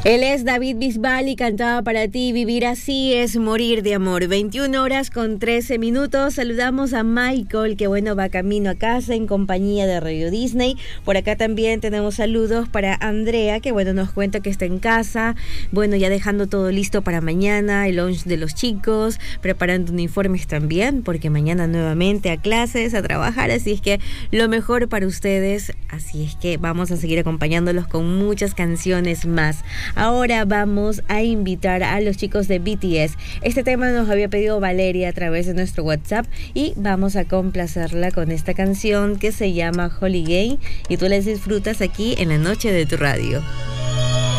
Él es David Bisbal y cantaba para ti Vivir así es morir de amor. 21 horas con 13 minutos. Saludamos a Michael, que bueno, va camino a casa en compañía de Radio Disney. Por acá también tenemos saludos para Andrea, que bueno, nos cuenta que está en casa. Bueno, ya dejando todo listo para mañana, el lunch de los chicos, preparando uniformes también, porque mañana nuevamente a clases, a trabajar. Así es que lo mejor para ustedes. Así es que vamos a seguir acompañándolos con muchas canciones más. Ahora vamos a invitar a los chicos de BTS. Este tema nos había pedido Valeria a través de nuestro WhatsApp y vamos a complacerla con esta canción que se llama Holiday y tú la disfrutas aquí en la noche de tu radio.